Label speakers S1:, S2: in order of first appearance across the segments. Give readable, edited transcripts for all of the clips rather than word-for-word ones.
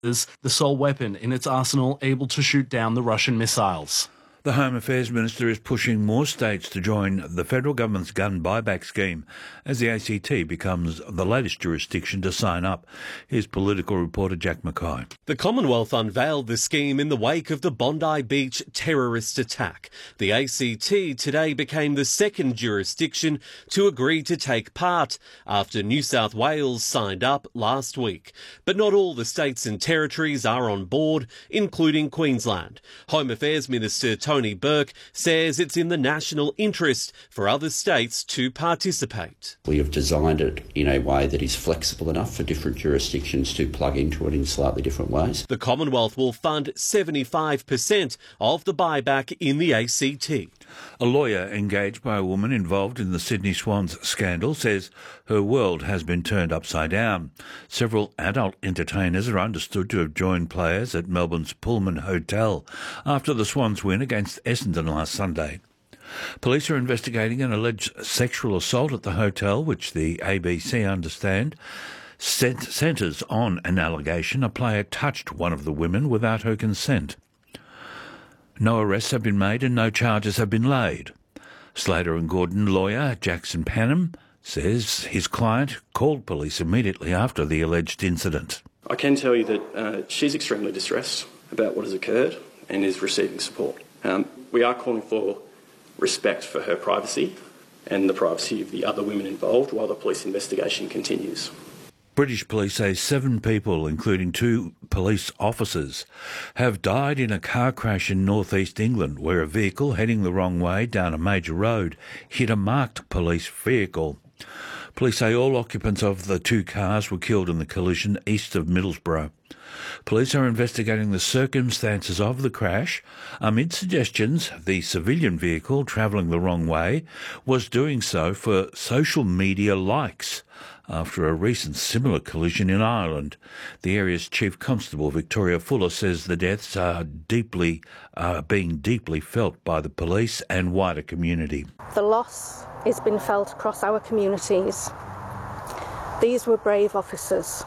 S1: is the sole weapon in its arsenal able to shoot down the Russian missiles.
S2: The Home Affairs Minister is pushing more states to join the federal government's gun buyback scheme as the ACT becomes the latest jurisdiction to sign up. Here's political reporter Jack Mackay.
S3: The Commonwealth unveiled the scheme in the wake of the Bondi Beach terrorist attack. The ACT today became the second jurisdiction to agree to take part after New South Wales signed up last week. But not all the states and territories are on board, including Queensland. Home Affairs Minister Tony Burke says it's in the national interest for other states to participate.
S4: We have designed it in a way that is flexible enough for different jurisdictions to plug into it in slightly different ways.
S3: The Commonwealth will fund 75% of the buyback in the ACT.
S2: A lawyer engaged by a woman involved in the Sydney Swans scandal says her world has been turned upside down. Several adult entertainers are understood to have joined players at Melbourne's Pullman Hotel after the Swans win against Essendon last Sunday. Police are investigating an alleged sexual assault at the hotel, which the ABC understand centres on an allegation a player touched one of the women without her consent. No arrests have been made and no charges have been laid. Slater and Gordon lawyer Jackson Panham says his client called police immediately after the alleged incident.
S5: I can tell you that she's extremely distressed about what has occurred and is receiving support. We are calling for respect for her privacy and the privacy of the other women involved while the police investigation continues.
S2: British police say 7 people, including 2 police officers, have died in a car crash in northeast England where a vehicle heading the wrong way down a major road hit a marked police vehicle. Police say all occupants of the 2 cars were killed in the collision east of Middlesbrough. Police are investigating the circumstances of the crash amid suggestions the civilian vehicle travelling the wrong way was doing so for social media likes after a recent similar collision in Ireland. The area's Chief Constable, Victoria Fuller, says the deaths are being deeply felt by the police and wider community.
S6: The loss has been felt across our communities. These were brave officers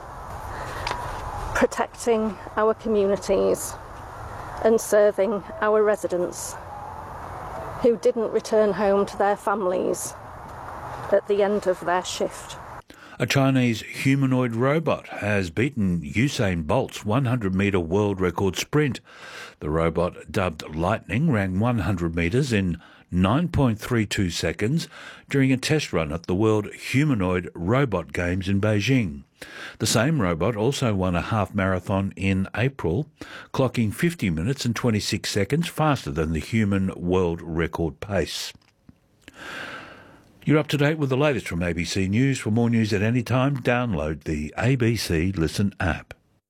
S6: protecting our communities and serving our residents who didn't return home to their families at the end of their shift.
S2: A Chinese humanoid robot has beaten Usain Bolt's 100-metre world record sprint. The robot, dubbed Lightning, ran 100 metres in 9.32 seconds during a test run at the World Humanoid Robot Games in Beijing. The same robot also won a half marathon in April, clocking 50 minutes and 26 seconds faster than the human world record pace. You're up to date with the latest from ABC News. For more news at any time, download the ABC Listen app.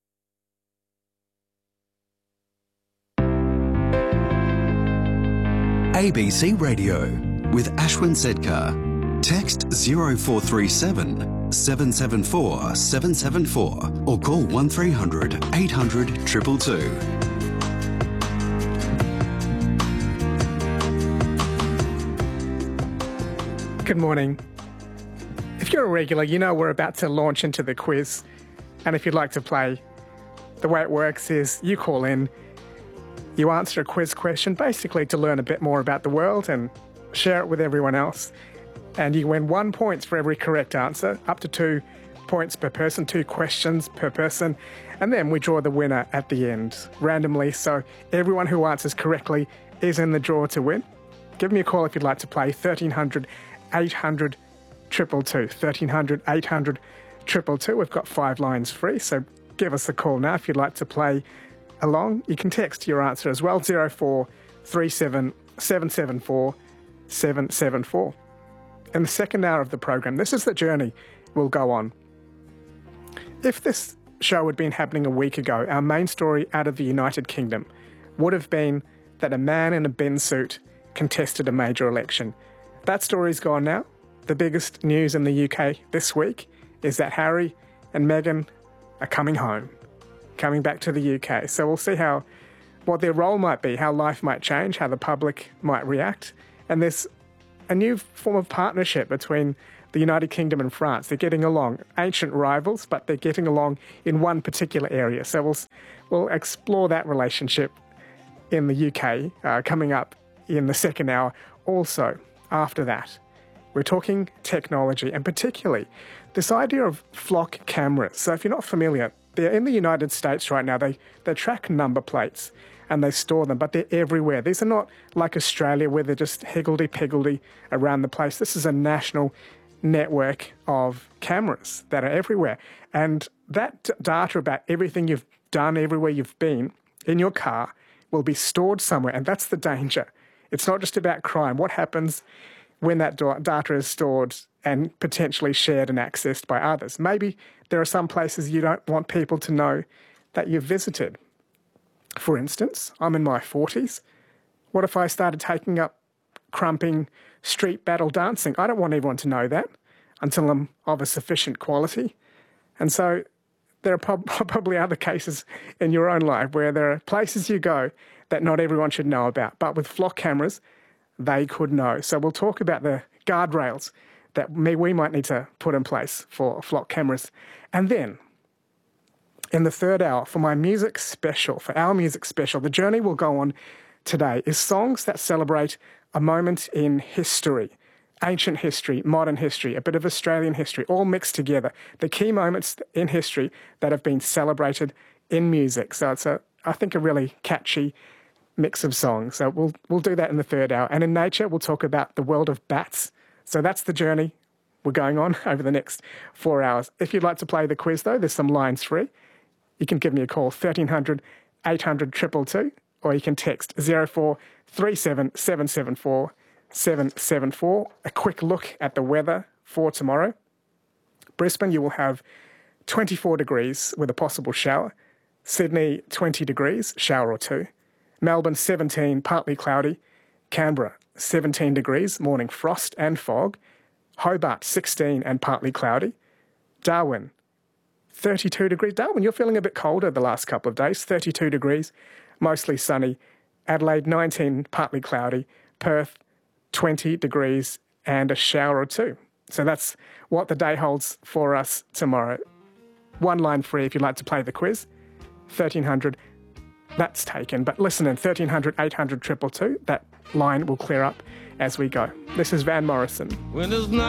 S7: ABC Radio with Ashwin Sedkar. Text 0437 774 774 or call 1300 800 222.
S8: Good morning. If you're a regular, you know we're about to launch into the quiz. And if you'd like to play, the way it works is you call in, you answer a quiz question basically to learn a bit more about the world and share it with everyone else. And you win 1 point for every correct answer, up to 2 points per person, 2 questions per person. And then we draw the winner at the end, randomly. So everyone who answers correctly is in the draw to win. Give me a call if you'd like to play, 1300 800 222. 1300 800 222. We've got 5 lines free, so give us a call now if you'd like to play along. You can text your answer as well, 0437 774 774. In the second hour of the program, this is the journey we'll go on. If this show had been happening a week ago, our main story out of the United Kingdom would have been that a man in a bin suit contested a major election. That story's gone now. The biggest news in the UK this week is that Harry and Meghan are coming home, coming back to the UK. So we'll see what their role might be, how life might change, how the public might react. And there's a new form of partnership between the United Kingdom and France. They're getting along. Ancient rivals, but they're getting along in one particular area. So we'll explore that relationship in the UK coming up in the second hour. Also, after that, we're talking technology, and particularly this idea of flock cameras. So if you're not familiar, they're in the United States right now. They track number plates and they store them, but they're everywhere. These are not like Australia where they're just higgledy-piggledy around the place. This is a national network of cameras that are everywhere. And that data about everything you've done, everywhere you've been in your car will be stored somewhere, and that's the danger. It's not just about crime. What happens when that data is stored and potentially shared and accessed by others? Maybe there are some places you don't want people to know that you've visited. For instance, I'm in my 40s. What if I started taking up crumping street battle dancing? I don't want everyone to know that until I'm of a sufficient quality. And so there are probably other cases in your own life where there are places you go that not everyone should know about. But with flock cameras, they could know. So we'll talk about the guardrails that we might need to put in place for flock cameras. And then, in the third hour, for my music special, for our music special, the journey we'll go on today is songs that celebrate a moment in history, ancient history, modern history, a bit of Australian history, all mixed together. The key moments in history that have been celebrated in music. So it's, I think, a really catchy mix of songs. So we'll do that in the third hour. And in nature, we'll talk about the world of bats. So that's the journey we're going on over the next 4 hours. If you'd like to play the quiz, though, there's some lines free. You can give me a call, 1300 800 222, or you can text 0437 774 774. A quick look at the weather for tomorrow. Brisbane, you will have 24 degrees with a possible shower. Sydney, 20 degrees, shower or two. Melbourne, 17, partly cloudy. Canberra, 17 degrees, morning frost and fog. Hobart, 16 and partly cloudy. Darwin, 32 degrees. Darwin, you're feeling a bit colder the last couple of days. 32 degrees, mostly sunny. Adelaide, 19, partly cloudy. Perth, 20 degrees and a shower or two. So that's what the day holds for us tomorrow. One line free if you'd like to play the quiz. 1300, that's taken. But listen in, 1300 800 222, that line will clear up as we go. This is Van Morrison.